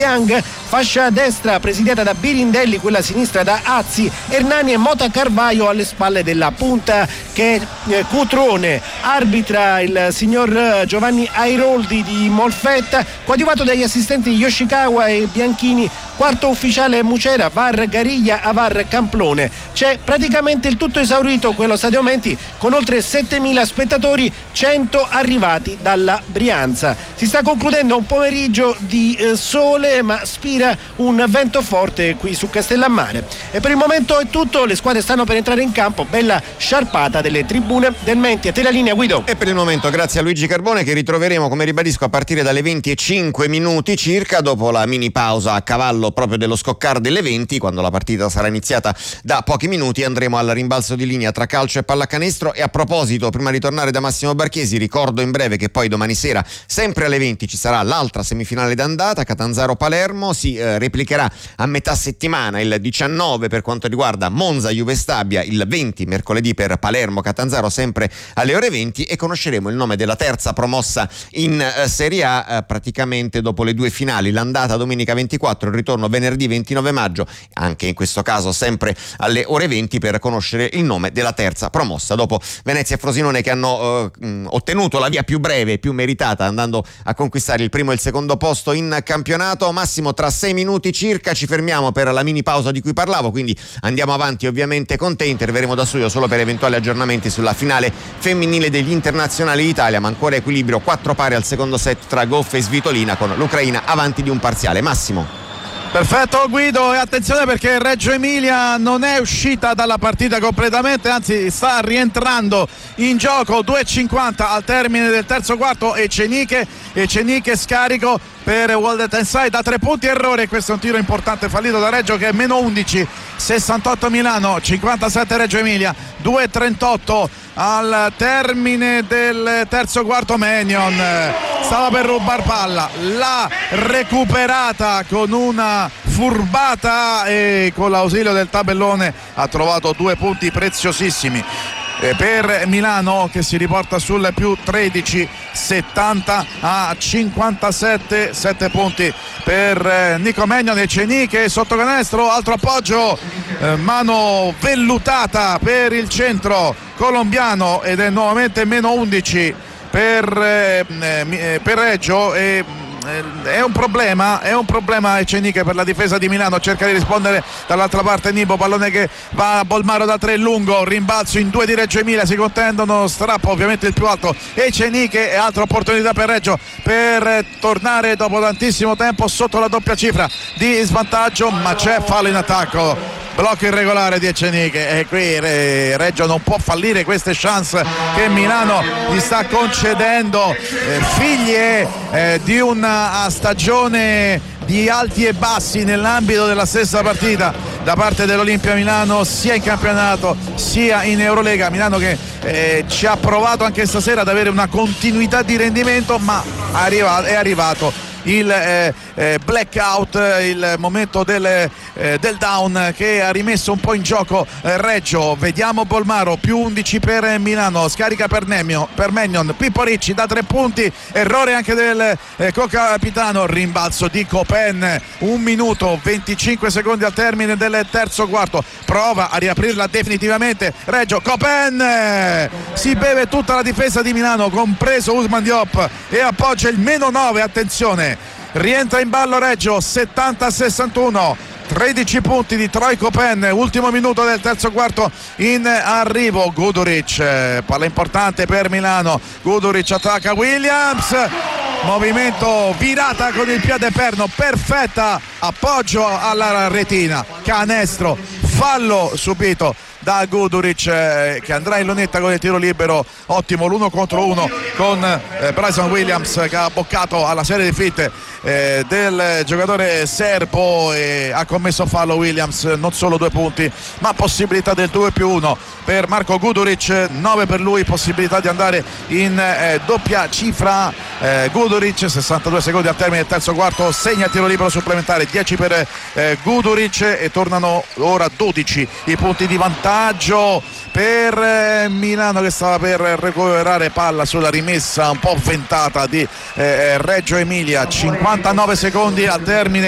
Young, fascia destra presidiata da Birindelli, quella sinistra da Azzi, Hernani e Mota Carvaio alle spalle della punta che Cutrone. Arbitra il signor Giovanni Airoldi di Molfetta, coadiuvato dagli assistenti Yoshikawa e Bianchini, quarto ufficiale Mucera, VAR Gariglia, AVAR Camplone. C'è praticamente il tutto esaurito quello Stadio Menti, con oltre 7.000 spettatori, 100 arrivati dalla Brianza. Si sta concludendo un pomeriggio di sole, ma spira un vento forte qui su Castellammare. E per il momento è tutto, le squadre stanno per entrare in campo, bella sciarpata delle tribune del Menti. A te la linea, Guido. E per il momento grazie a Luigi Carbone, che ritroveremo, come ribadisco, a partire dalle 20:05 circa, dopo la mini pausa a cavallo proprio dello scoccar delle 20, quando la partita sarà iniziata da pochi minuti. Andremo al rimbalzo di linea tra calcio e pallacanestro. E a proposito, prima di tornare da Massimo Barchesi, ricordo in breve che poi domani sera, sempre alle 20, ci sarà l'altra semifinale d'andata, Catanzaro-Palermo. Si replicherà a metà settimana, il 19 per quanto riguarda Monza-Juve Stabia, il 20 mercoledì per Palermo-Catanzaro, sempre alle ore 20, e conosceremo il nome della terza promossa in Serie A praticamente dopo le due finali, l'andata domenica 24, il ritorno venerdì 29 maggio, anche in questo caso sempre alle ore 20, per conoscere il nome della terza promossa, dopo Venezia e Frosinone che hanno ottenuto la via più breve e più meritata, andando a conquistare il primo e il secondo posto in campionato. Massimo, tra 6 minuti circa ci fermiamo per la mini pausa di cui parlavo, quindi andiamo avanti ovviamente con te. Interverremo da studio solo per eventuali aggiornamenti sulla finale femminile degli internazionali d'Italia, ma ancora equilibrio 4 pari al secondo set tra Goffe e Svitolina, con l'Ucraina avanti di un parziale. Massimo. Perfetto Guido, e attenzione perché Reggio Emilia non è uscita dalla partita completamente, anzi sta rientrando in gioco. 2:50 al termine del terzo quarto. Eceniche scarico per Waldet Inside da 3 punti, errore. Questo è un tiro importante fallito da Reggio, che è meno 11, 68 Milano, 57 Reggio Emilia. 2:38 al termine del terzo quarto. Mannion stava per rubar palla, l'ha recuperata con una furbata e con l'ausilio del tabellone ha trovato 2 punti preziosissimi per Milano, che si riporta sul più 13, 70 a 57. 7 punti per Nico Mannion. E Eceniche sotto canestro, altro appoggio, mano vellutata per il centro colombiano, ed è nuovamente meno 11 per Reggio. E è un problema Eceniche per la difesa di Milano. Cerca di rispondere dall'altra parte Nibo, pallone che va a Bolmaro da 3 lungo, rimbalzo in 2 di Reggio Emilia, si contendono, strappa ovviamente il più alto Eceniche, e altra opportunità per Reggio per tornare dopo tantissimo tempo sotto la doppia cifra di svantaggio, ma c'è fallo in attacco. Blocco irregolare di Eceniche, e qui Reggio non può fallire queste chance che Milano gli sta concedendo, figlie di una stagione di alti e bassi nell'ambito della stessa partita da parte dell'Olimpia Milano, sia in campionato sia in Eurolega. Milano che ci ha provato anche stasera ad avere una continuità di rendimento, ma è arrivato il blackout, il momento del down che ha rimesso un po' in gioco Reggio. Vediamo Bolmaro, più 11 per Milano, scarica per Mannion, Pippo Ricci da 3 punti, errore anche del co-capitano, rimbalzo di Copen. 1 minuto 25 secondi al termine del terzo quarto, prova a riaprirla definitivamente Reggio. Copen si beve tutta la difesa di Milano, compreso Usman Diop, e appoggia il meno 9. Attenzione, rientra in ballo Reggio, 70-61, 13 punti di Troy Copen, ultimo minuto del terzo quarto in arrivo. Guduric, palla importante per Milano, Guduric attacca Williams, movimento, virata con il piede perno, perfetta, appoggio alla retina, canestro, fallo subito da Guduric, che andrà in lunetta con il tiro libero. Ottimo l'1 contro 1 con Bryson Williams, che ha boccato alla serie di fitte del giocatore serbo, e ha commesso fallo Williams. Non solo 2 punti, ma possibilità del 2+1 per Marco Guduric, 9 per lui, possibilità di andare in doppia cifra. Guduric, 62 secondi al termine del terzo quarto, segna tiro libero supplementare, 10 per Guduric, e tornano ora 12 i punti di vantaggio per Milano, che stava per recuperare palla sulla rimessa un po' ventata di Reggio Emilia. 59 secondi al termine